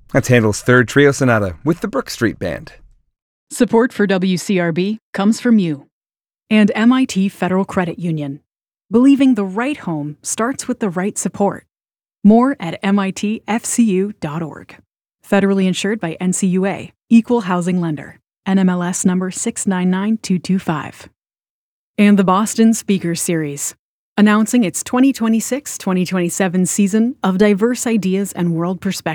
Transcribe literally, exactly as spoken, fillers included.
That's Handel's Third Trio Sonata with the Brook Street Band. Support for W C R B comes from you and M I T Federal Credit Union. Believing the right home starts with the right support. More at M I T F C U dot org. Federally insured by N C U A, Equal Housing Lender, N M L S number six nine nine two two five. And the Boston Speakers Series, announcing its twenty twenty-six twenty twenty-seven season of diverse ideas and world perspectives.